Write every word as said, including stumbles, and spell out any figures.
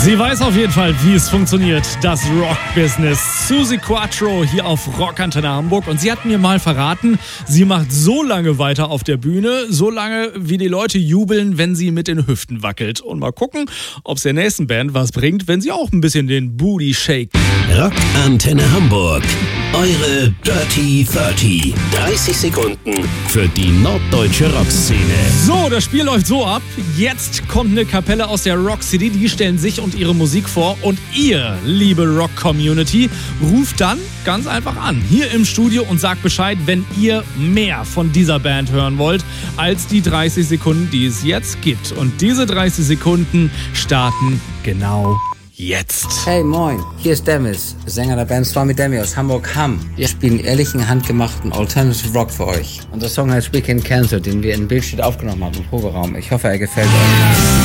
Sie weiß auf jeden Fall, wie es funktioniert, das Rock-Business. Suzi Quatro hier auf Rockantenne Hamburg. Und sie hat mir mal verraten, sie macht so lange weiter auf der Bühne, so lange, wie die Leute jubeln, wenn sie mit den Hüften wackelt. Und mal gucken, ob es der nächsten Band was bringt, wenn sie auch ein bisschen den Booty shake. Rockantenne Hamburg. Eure Dirty dreißig. dreißig Sekunden für die norddeutsche Rockszene. So, das Spiel läuft so ab. Jetzt kommt eine Kapelle aus der Rock City. Die stellen sich und ihre Musik vor. Und ihr, liebe Rock-Community, ruft dann ganz einfach an, hier im Studio, und sagt Bescheid, wenn ihr mehr von dieser Band hören wollt, als die dreißig Sekunden, die es jetzt gibt. Und diese dreißig Sekunden starten genau jetzt. Hey, moin, hier ist Demis, Sänger der Band Stormy Demi aus Hamburg-Hamm. Wir spielen ehrlichen, handgemachten Alternative Rock für euch. Unser Song heißt Weekend Cancer, den wir in Bildstedt aufgenommen haben im Proberaum. Ich hoffe, er gefällt euch.